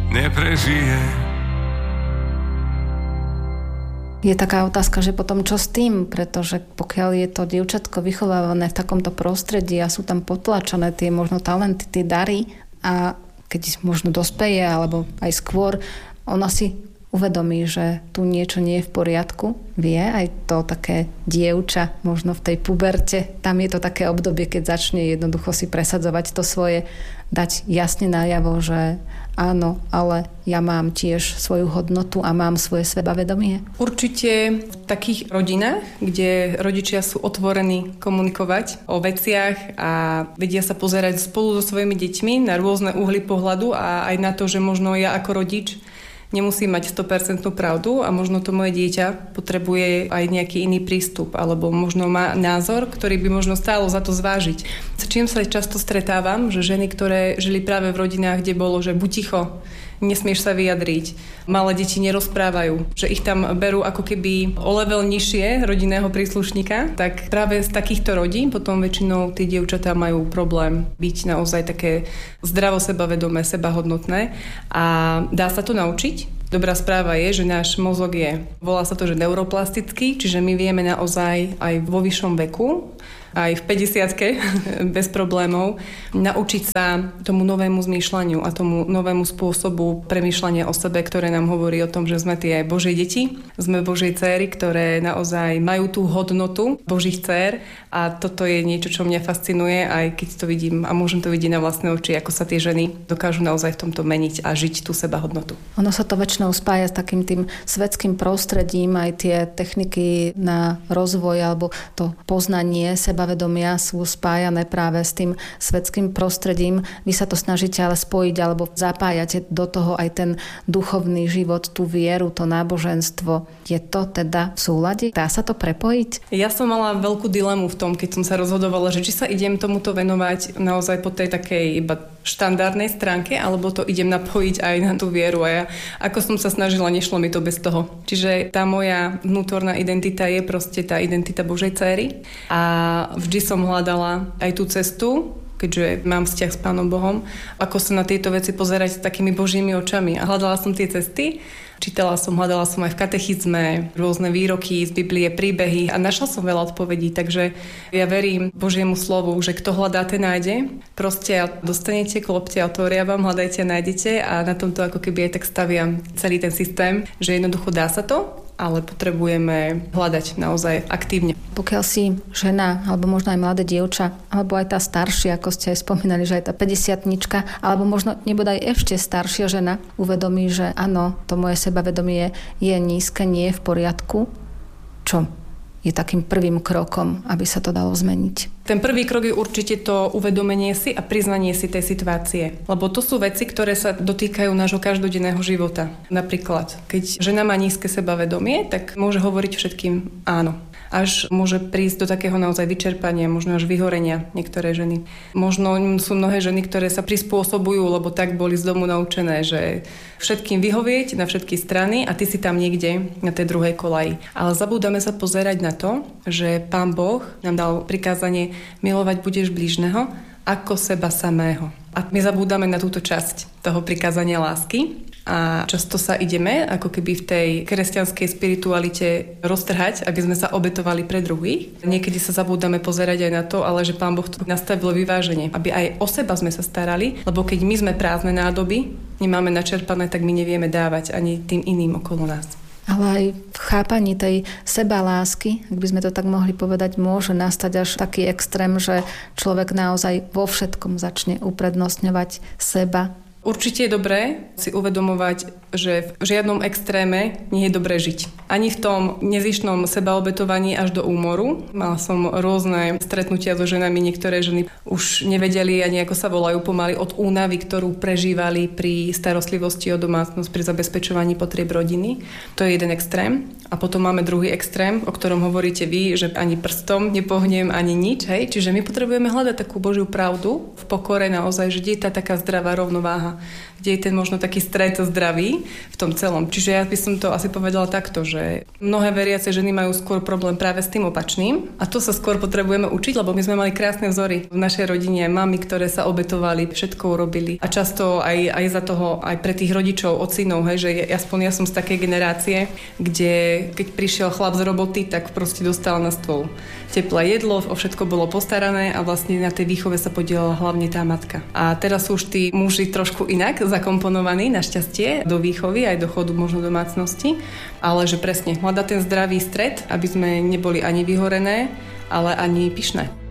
neprežije. Je taká otázka, že potom čo s tým, pretože pokiaľ je to dievčatko vychovávané v takomto prostredí a sú tam potlačené tie možno talenty, tie dary a keď možno dospeje alebo aj skôr, ona si uvedomí, že tu niečo nie je v poriadku. Vie aj to také dievča, možno v tej puberte. Tam je to také obdobie, keď začne jednoducho si presadzovať to svoje, dať jasne najavo, že áno, ale ja mám tiež svoju hodnotu a mám svoje sebavedomie. Určite v takých rodinách, kde rodičia sú otvorení komunikovať o veciach a vedia sa pozerať spolu so svojimi deťmi na rôzne uhly pohľadu a aj na to, že možno ja ako rodič nemusí mať 100% pravdu a možno to moje dieťa potrebuje aj nejaký iný prístup alebo možno má názor, ktorý by možno stálo za to zvážiť. S čím sa často stretávam, že ženy, ktoré žili práve v rodinách, kde bolo, že buď ticho, nesmieš sa vyjadriť, malé deti nerozprávajú, že ich tam berú ako keby o level nižšie rodinného príslušníka, tak práve z takýchto rodín potom väčšinou tí dievčatá majú problém byť naozaj také zdravo sebavedomé, sebahodnotné a dá sa to naučiť. Dobrá správa je, že náš mozog volá sa to, že neuroplastický, čiže my vieme naozaj aj vo vyššom veku, aj v 50-ke bez problémov, naučiť sa tomu novému zmýšľaniu a tomu novému spôsobu premýšľania o sebe, ktoré nám hovorí o tom, že sme tie Božie deti, sme Božie dcéry, ktoré naozaj majú tú hodnotu Božích dcér a toto je niečo, čo mňa fascinuje, aj keď to vidím a môžem to vidieť na vlastné oči, ako sa tie ženy dokážu naozaj v tomto meniť a žiť tú sebahodnotu. Ono sa to väčšinou spája s takým tým svetským prostredím, aj tie techniky na rozvoj alebo to poznanie sebavedomia sú spájané práve s tým svetským prostredím. Vy sa to snažíte ale spojiť alebo zapájate do toho aj ten duchovný život, tú vieru, to náboženstvo. Je to teda v súlade? Dá sa to prepojiť? Ja som mala veľkú dilemu v tom, keď som sa rozhodovala, že či sa idem tomuto venovať naozaj po tej takej iba štandardnej stránke, alebo to idem napojiť aj na tú vieru. A ja, ako som sa snažila, nešlo mi to bez toho. Čiže tá moja vnútorná identita je proste tá identita Božej dcéry. A vždy som hľadala aj tú cestu, keďže mám vzťah s Pánom Bohom, ako sa na tieto veci pozerať s takými Božími očami. A hľadala som tie cesty, hľadala som aj v katechizme rôzne výroky z Biblie, príbehy a našla som veľa odpovedí, takže ja verím Božiemu slovu, že kto hľadá, ten nájde. Proste dostanete, klopte, otvoria vám, hľadajte a nájdete a na tomto ako keby aj tak staviam celý ten systém, že jednoducho dá sa to, ale potrebujeme hľadať naozaj aktívne. Pokiaľ si žena, alebo možno aj mladé dievča, alebo aj tá staršia, ako ste aj spomínali, že aj tá 50-tnička, alebo možno nebodaj ešte staršia žena, uvedomí, že áno, to moje sebavedomie je nízke, nie je v poriadku. Čo je takým prvým krokom, aby sa to dalo zmeniť? Ten prvý krok je určite to uvedomenie si a priznanie si tej situácie. Lebo to sú veci, ktoré sa dotýkajú nášho každodenného života. Napríklad, keď žena má nízke sebavedomie, tak môže hovoriť všetkým áno. Až môže prísť do takého naozaj vyčerpania, možno až vyhorenia niektoré ženy. Možno sú mnohé ženy, ktoré sa prispôsobujú, lebo tak boli z domu naučené, že všetkým vyhovieť na všetky strany a ty si tam niekde na tej druhej kolaji. Ale zabúdame sa pozerať na to, že Pán Boh nám dal prikázanie milovať budeš blížneho ako seba samého. A my zabúdame na túto časť toho prikázania lásky. A často sa ideme ako keby v tej kresťanskej spiritualite roztrhať, aby sme sa obetovali pre druhých. Niekedy sa zabúdame pozerať aj na to, ale že Pán Boh to nastavil vyváženie, aby aj o seba sme sa starali, lebo keď my sme prázdne nádoby, nemáme načerpané, tak my nevieme dávať ani tým iným okolo nás. Ale aj v chápaní tej sebalásky, ak by sme to tak mohli povedať, môže nastať až taký extrém, že človek naozaj vo všetkom začne uprednostňovať seba. Určite je dobré si uvedomovať, že v žiadnom extréme nie je dobré žiť. Ani v tom nezištnom sebaobetovaní až do úmoru. Mala som rôzne stretnutia so ženami, niektoré ženy už nevedeli ani ako sa volajú pomaly od únavy, ktorú prežívali pri starostlivosti o domácnosť, pri zabezpečovaní potrieb rodiny. To je jeden extrém. A potom máme druhý extrém, o ktorom hovoríte vy, že ani prstom nepohnem, ani nič. Hej? Čiže my potrebujeme hľadať takú Božiu pravdu v pokore naozaj, že je tá taká zdravá rovnováha kde je ten možno taký stret zdravý v tom celom. Čiže ja by som to asi povedala takto, že mnohé veriace ženy majú skôr problém práve s tým opačným a to sa skôr potrebujeme učiť, lebo my sme mali krásne vzory v našej rodine, mamy, ktoré sa obetovali, všetko urobili a často aj za toho, aj pre tých rodičov, otcínov, že aspoň ja som z takej generácie, kde keď prišiel chlap z roboty, tak proste dostal na stôl teplé jedlo, o všetko bolo postarané a vlastne na tej výchove sa podielala hlavne tá matka. A teraz sú už tí muži trošku inak zakomponovaní, našťastie, do výchovy, aj do chodu možno domácnosti, ale že presne hľadá ten zdravý stred, aby sme neboli ani vyhorené, ale ani pyšné.